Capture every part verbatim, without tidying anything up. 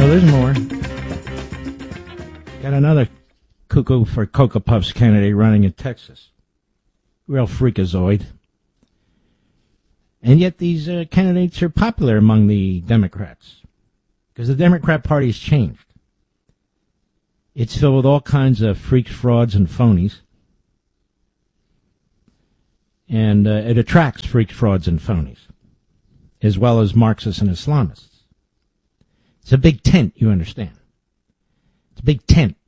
No, there's more. Got another cuckoo for Cocoa Puffs candidate running in Texas. Real freakazoid. And yet these uh, candidates are popular among the Democrats. Because the Democrat Party has changed. It's filled with all kinds of freaks, frauds, and phonies. And uh, it attracts freaks, frauds, and phonies. As well as Marxists and Islamists. It's a big tent, you understand. It's a big tent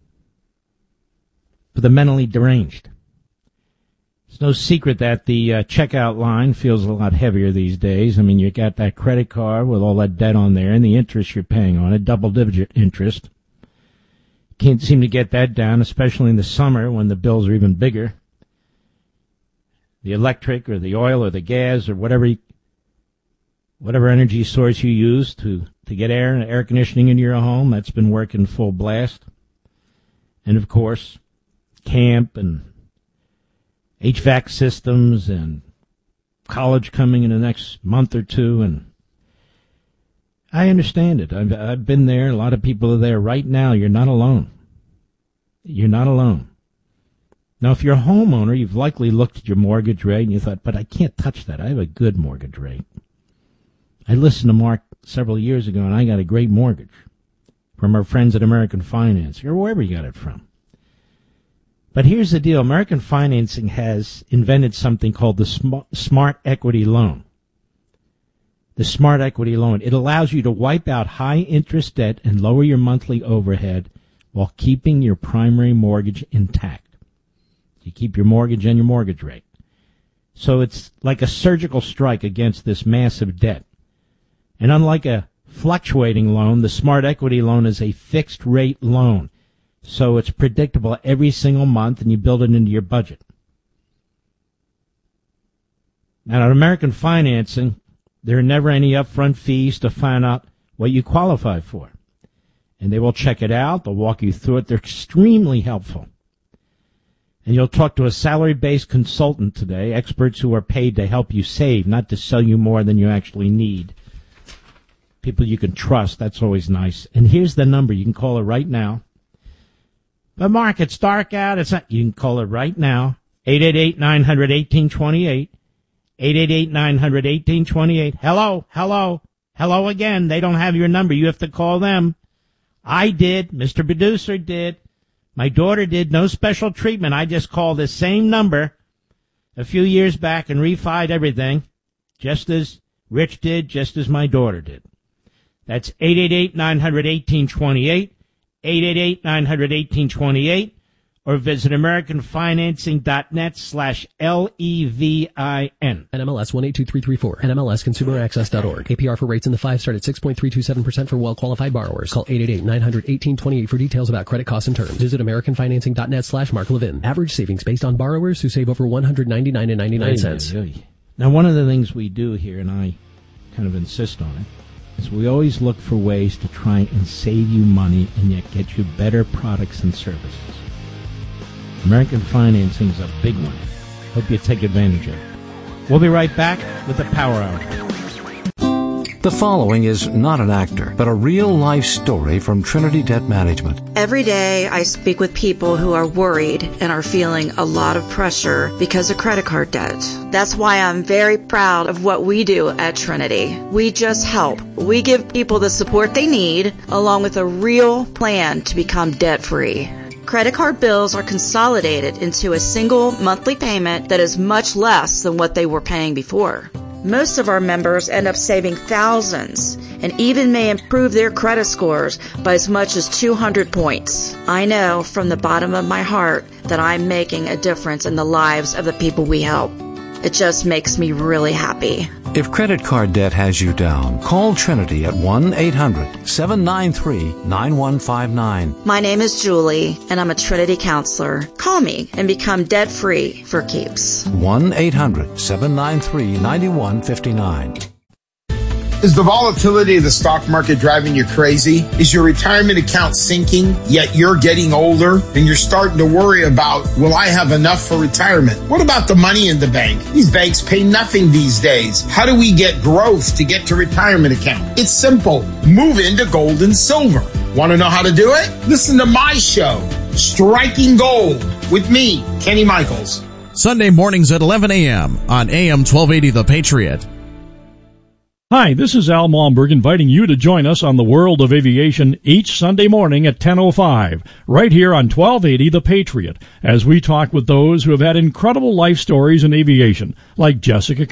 for the mentally deranged. It's no secret that the uh, checkout line feels a lot heavier these days. I mean, you got that credit card with all that debt on there and the interest you're paying on it, double-digit interest. Can't seem to get that down, especially in the summer when the bills are even bigger. The electric or the oil or the gas or whatever you, whatever energy source you use to, to get air and air conditioning into your home, that's been working full blast. And, of course, camp and H V A C systems and college coming in the next month or two. And I understand it. I've, I've been there. A lot of people are there right now. You're not alone. You're not alone. Now, if you're a homeowner, you've likely looked at your mortgage rate and you thought, but I can't touch that. I have a good mortgage rate. I listened to Mark several years ago, and I got a great mortgage from our friends at American Financing, or wherever you got it from. But here's the deal. American Financing has invented something called the Sm- Smart Equity Loan. The Smart Equity Loan. It allows you to wipe out high-interest debt and lower your monthly overhead while keeping your primary mortgage intact. You keep your mortgage and your mortgage rate. So it's like a surgical strike against this massive debt. And unlike a fluctuating loan, the Smart Equity Loan is a fixed-rate loan. So it's predictable every single month, and you build it into your budget. Now, at American Financing, there are never any upfront fees to find out what you qualify for. And they will check it out. They'll walk you through it. They're extremely helpful. And you'll talk to a salary-based consultant today, experts who are paid to help you save, not to sell you more than you actually need. People you can trust, that's always nice. And here's the number. You can call it right now. But, Mark, it's dark out. It's not. You can call it right now. eight eight eight, nine hundred, eighteen twenty-eight. eight eight eight, nine hundred, eighteen twenty-eight. Hello, hello, hello again. They don't have your number. You have to call them. I did. Mister Producer did. My daughter did. No special treatment. I just called the same number a few years back and refied everything, just as Rich did, just as my daughter did. That's eight eight eight, nine hundred, eighteen twenty-eight, eight eight eight, nine hundred, eighteen twenty-eight, or visit AmericanFinancing.net slash L E V I N. N M L S one eight two three three four. N M L S Consumer Access dot org. A P R for rates in the five start at six point three two seven percent for well-qualified borrowers. Call eight eight eight, nine hundred, eighteen twenty-eight for details about credit costs and terms. Visit AmericanFinancing.net slash Mark Levin. Average savings based on borrowers who save over one hundred ninety-nine dollars and ninety-nine cents. Now, one of the things we do here, and I kind of insist on it, is we always look for ways to try and save you money and yet get you better products and services. American Financing is a big one. Hope you take advantage of it. We'll be right back with the Power Hour. The following is not an actor, but a real-life story from Trinity Debt Management. Every day I speak with people who are worried and are feeling a lot of pressure because of credit card debt. That's why I'm very proud of what we do at Trinity. We just help. We give people the support they need, along with a real plan to become debt-free. Credit card bills are consolidated into a single monthly payment that is much less than what they were paying before. Most of our members end up saving thousands and even may improve their credit scores by as much as two hundred points. I know from the bottom of my heart that I'm making a difference in the lives of the people we help. It just makes me really happy. If credit card debt has you down, call Trinity at one eight hundred, seven nine three, nine one five nine. My name is Julie, and I'm a Trinity counselor. Call me and become debt-free for keeps. one eight hundred, seven nine three, nine one five nine. Is the volatility of the stock market driving you crazy? Is your retirement account sinking, yet you're getting older and you're starting to worry about, will I have enough for retirement? What about the money in the bank? These banks pay nothing these days. How do we get growth to get to retirement account? It's simple. Move into gold and silver. Want to know how to do it? Listen to my show, Striking Gold, with me, Kenny Michaels. Sunday mornings at eleven a.m. on A M twelve eighty The Patriot. Hi, this is Al Malmberg inviting you to join us on the World of Aviation each Sunday morning at ten oh five, right here on twelve eighty The Patriot, as we talk with those who have had incredible life stories in aviation, like Jessica